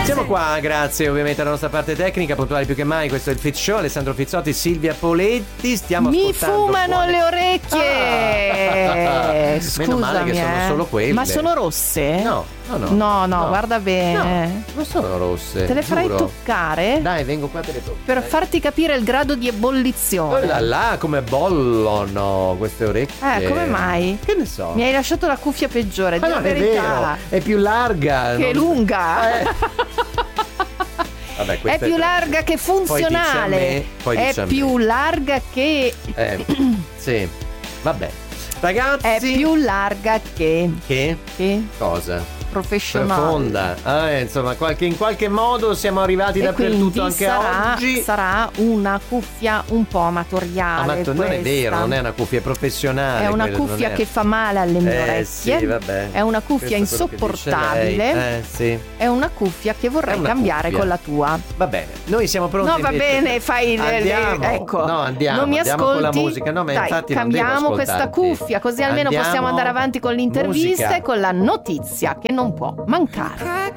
Siamo qua, grazie ovviamente alla nostra parte tecnica, puntuali più che mai. Questo è il Fit Show, Alessandro Fizzotti, Silvia Poletti. Stiamo Mi ascoltando fumano le orecchie. Scusami, meno male che sono solo quelle. Ma sono rosse? No, No, guarda bene. No, non sono rosse. Te le farai giuro. toccare? Dai, vengo qua, te le tocco. Per farti capire il grado di ebollizione. Oh là là, come bollono queste orecchie. Come mai? Che ne so. Mi hai lasciato la cuffia peggiore, di Ma la non è verità. vero, è più larga. Che lunga. Vabbè, È più larga che funzionale. Poi dici a È me. più larga che Sì, vabbè. Ragazzi. è più larga che Cosa? professionale. Profonda. Insomma, in qualche modo siamo arrivati E dappertutto anche oggi. sarà una cuffia un po' amatoriale. Ma non è vero, non è una cuffia professionale. È una quella, non cuffia è. che fa male alle mie orecchie. Sì, vabbè. È una cuffia Questo è quello che dice insopportabile. lei. Sì. È una cuffia che vorrei È una cambiare cuffia. con la tua. Va bene, noi siamo pronti. No, va invece. bene, fai Andiamo. ecco. No, andiamo. Non mi Andiamo ascolti? con la musica. No, ma Dai, infatti non devo cambiamo questa ascoltarti. cuffia, così almeno Andiamo. possiamo andare avanti con l'intervista Musica. e con la notizia che non può mancare.